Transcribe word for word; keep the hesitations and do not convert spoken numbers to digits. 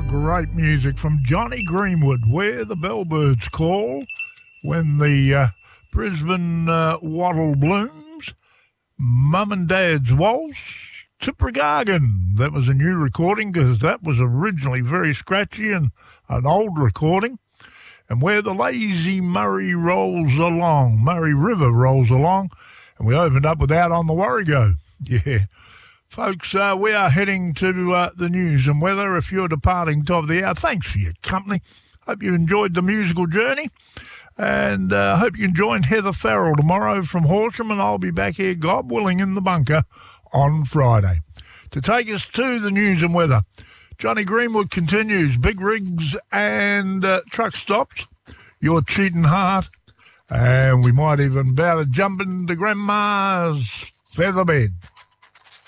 Great music from Johnny Greenwood, Where the Bellbirds Call, When the uh, Brisbane uh, Wattle Blooms, Mum and Dad's Waltz, Tipragargan. That was a new recording because that was originally very scratchy and an old recording. And Where the Lazy Murray Rolls Along, Murray River rolls along. And we opened up with Out on the Warrego. Yeah. Folks, uh, we are heading to uh, the news and weather. If you're departing top of the hour, thanks for your company. Hope you enjoyed the musical journey. And I uh, hope you join Heather Farrell tomorrow from Horsham, and I'll be back here, God willing, in the bunker on Friday. To take us to the news and weather, Johnny Greenwood continues. Big rigs and uh, truck stops. Your cheating heart. And we might even be able to jump into Grandma's feather bed.